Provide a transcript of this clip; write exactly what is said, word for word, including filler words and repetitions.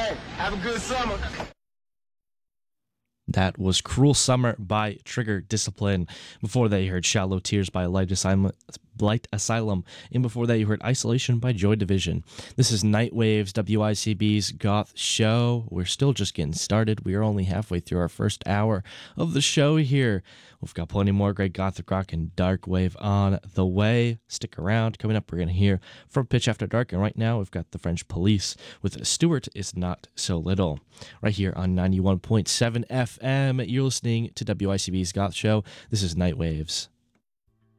Hey, have a good summer. That was Cruel Summer by Trigger Discipline. Before that, you heard Shallow Tears by Light Asylum. Light Asylum. And before that, you heard Isolation by Joy Division. This is Nightwaves, W I C B's Goth Show. We're still just getting started. We are only halfway through our first hour of the show here. We've got plenty more great Gothic rock and dark wave on the way. Stick around. Coming up, we're going to hear from Pitch After Dark. And right now, we've got the French Police with Stuart Is Not So Little. Right here on ninety-one point seven F M, you're listening to W I C B's Goth Show. This is Nightwaves.